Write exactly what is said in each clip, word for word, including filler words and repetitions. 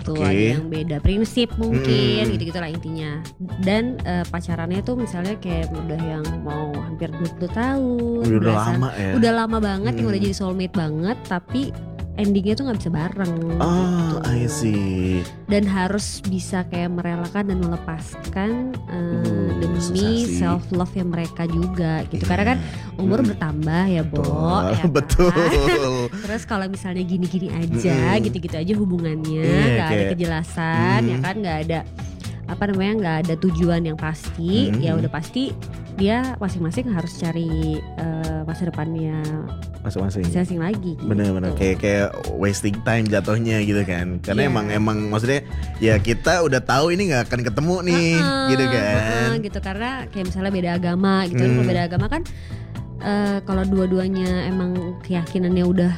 gitu, Oke. ada yang beda prinsip mungkin, Hmm. gitu-gitu lah intinya. Dan uh, pacarannya tuh misalnya kayak udah yang mau hampir dua puluh tahun, Udah belasan- lama ya. udah lama banget, yang Hmm. udah jadi soulmate banget, tapi endingnya tuh nggak bisa bareng. Oh, gitu. I see. Dan harus bisa kayak merelakan dan melepaskan uh, Uh, demi susah sih. self love yang mereka juga gitu. Karena kan Iya. umur Hmm. bertambah ya, Bo. Betul, ya kan? betul. Terus kalau misalnya gini-gini aja, Mm-mm. gitu-gitu aja hubungannya, Iya, nggak ada kayak- kejelasan, ya Mm. kan, nggak ada apa namanya, nggak ada tujuan yang pasti, Mm-mm. ya udah pasti dia masing-masing harus cari uh, masa depannya Masing-masing. masing-masing lagi. Gitu. Bener-bener kayak kayak wasting time jatuhnya gitu kan. Karena Iya. emang emang maksudnya ya kita udah tahu ini nggak akan ketemu nih, Heeh, gitu kan. heeh, gitu karena kayak misalnya beda agama gitu kan. Hmm. Kalau beda agama kan eh, kalau dua-duanya emang keyakinannya udah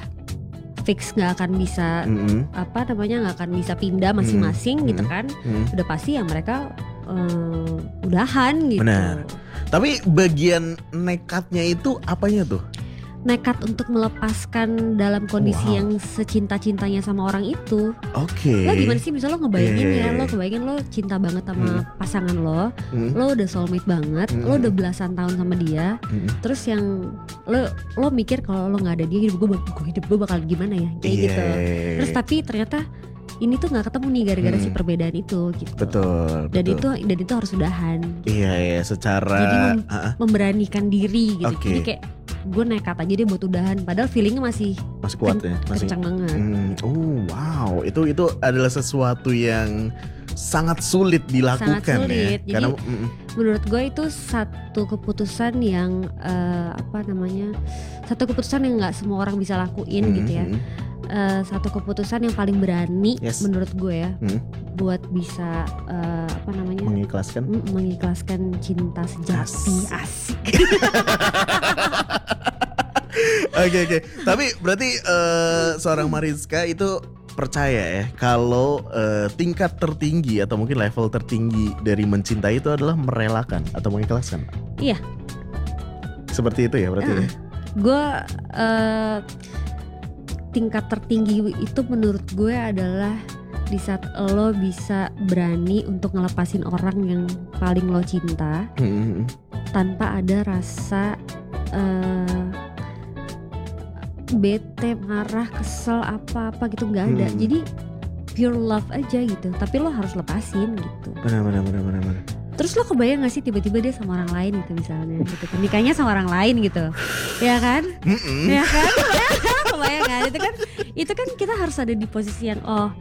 fix nggak akan bisa Mm-mm. apa namanya nggak akan bisa pindah masing-masing Hmm, gitu hmm, kan, Hmm. udah pasti ya mereka eh, udahan gitu. Benar. Tapi bagian nekatnya itu apanya tuh? Nekat untuk melepaskan dalam kondisi Wow. yang secinta-cintanya sama orang itu. Oke. Lo gimana sih, misalnya lo ngebayangin Iya, iya, ya, iya. lo kebayangin lo cinta banget sama pasangan lo, Hmm. lo udah soulmate banget, Hmm. lo udah belasan tahun sama dia, Hmm. terus yang lo lo mikir kalau lo nggak ada dia, hidup gue hidup gue bakal gimana ya, kayak Iya. gitu. Terus tapi ternyata ini tuh nggak ketemu nih gara-gara Hmm. si perbedaan itu gitu. Betul. Dan betul. itu dan itu harus udahan. Iya ya secara. Jadi mem- Ah, ah, Memberanikan diri gitu. Oke. Jadi kayak gue nekat aja deh buat udahan, padahal feelingnya masih masih kuat ken- ya. Masih. kencang banget. Hmm. Oh wow, itu itu adalah sesuatu yang sangat sulit dilakukan Sangat sulit. ya. Jadi, Karena mm, Menurut gue itu satu keputusan yang eh, apa namanya, satu keputusan yang nggak semua orang bisa lakuin mm, gitu ya. mm, Eh, satu keputusan yang paling berani Yes. menurut gue ya, Hmm. buat bisa eh, apa namanya mengikhlaskan. mm, mengikhlaskan cinta sejati. Asik. Oke oke. Tapi berarti eh, seorang Mariska itu percaya ya kalau eh, tingkat tertinggi atau mungkin level tertinggi dari mencintai itu adalah merelakan atau mengikhlaskan. Iya. Seperti itu ya berarti. ya? Gue eh, tingkat tertinggi itu menurut gue adalah di saat lo bisa berani untuk ngelepasin orang yang paling lo cinta Hmm, hmm, tanpa ada rasa eh, bete, marah, kesel, apa-apa gitu, nggak ada. Hmm. Jadi pure love aja gitu. Tapi lo harus lepasin gitu. Benar benar benar benar. benar. Terus lo kebayang gak sih tiba-tiba dia sama orang lain gitu misalnya gitu. Nikahnya sama orang lain gitu. Ya kan? Mm-mm. Ya kan? Kebayang, kebayang kan? Itu kan itu kan kita harus ada di posisi yang oh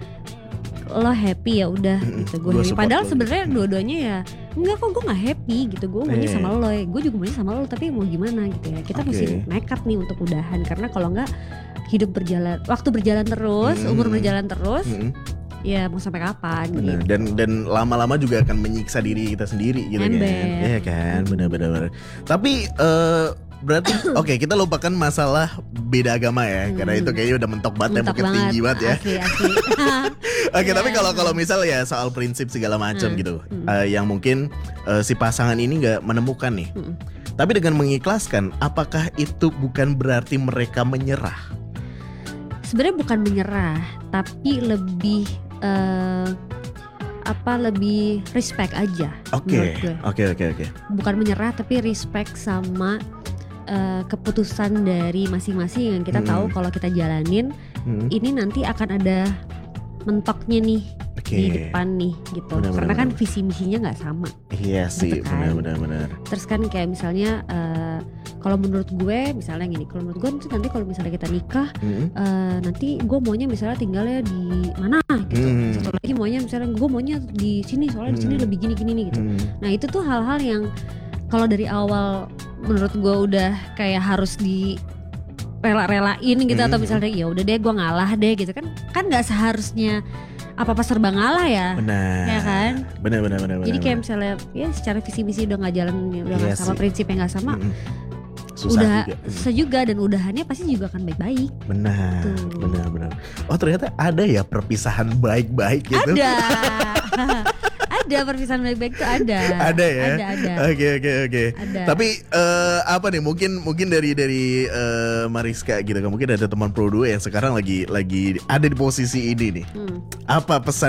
lo happy ya udah Mm-mm. gitu. Gue Gua happy. support Padahal lo sebenarnya gitu. dua-duanya ya enggak kok, gue nggak happy gitu. Gue maunya Eh. sama lo, gue juga maunya sama lo. Tapi mau gimana gitu ya? Kita Oke. mesti nekat nih untuk udahan karena kalau nggak hidup berjalan, waktu berjalan terus, Hmm. umur berjalan terus, Mm-mm. ya mau sampai kapan? Benar. Gitu. Dan dan lama-lama juga akan menyiksa diri kita sendiri gitu kan. Ember. Iya kan, benar-benar. Tapi eh, berarti oke kita lupakan masalah beda agama ya, Hmm. karena itu kayaknya udah mentok banget ya, Mentok bukit tinggi banget ya. Asli asli. Oke, Iya. tapi kalau kalau misal ya soal prinsip segala macam Hmm. gitu, Hmm. eh, yang mungkin eh, si pasangan ini nggak menemukan nih. Hmm. Tapi dengan mengikhlaskan, apakah itu bukan berarti mereka menyerah? Sebenarnya bukan menyerah, tapi lebih eh, apa lebih respect aja. Oke, menurut gue. oke, oke, oke. Bukan menyerah tapi respect sama eh, keputusan dari masing-masing yang kita Hmm. tahu kalau kita jalanin Hmm, ini nanti akan ada mentoknya nih Oke. di depan nih gitu. Benar, Karena benar, kan benar. visi misinya nggak sama. Iya sih, Gitu kan. benar-benar benar. Terus kan kayak misalnya eh, kalau menurut gue misalnya gini, kalau menurut gue nanti kalau misalnya kita nikah Hmm, eh, nanti gue maunya misalnya tinggalnya di mana gitu. Hmm. Satu lagi maunya misalnya gue maunya di sini soalnya di sini Hmm. lebih gini gini nih gitu. hmm. Nah itu tuh hal-hal yang kalau dari awal menurut gue udah kayak harus di rela-relain gitu, atau Hmm. misalnya ya udah deh gue ngalah deh gitu kan, kan nggak seharusnya apa-apa serba ngalah ya. Benar. Ya kan? Benar, benar, benar. Jadi benar, kayak benar. misalnya ya secara visi misi udah nggak jalan, udah nggak Iya sama, sih. prinsipnya nggak sama, Mm-mm. Susah udah juga. Mm. susah juga, dan udahannya pasti juga akan baik-baik. Benar, Tuh. benar, benar. Oh ternyata ada ya perpisahan baik-baik gitu. Ada. Ada perpisahan baik-baik tuh ada. Ada ya. Ada ada. Oke, oke, oke. Ada. Tapi eh, apa nih? Mungkin mungkin dari dari eh, Mariska gitu kan. Mungkin ada teman Pro dua yang sekarang lagi lagi ada di posisi ini nih. Hmm. Apa pesan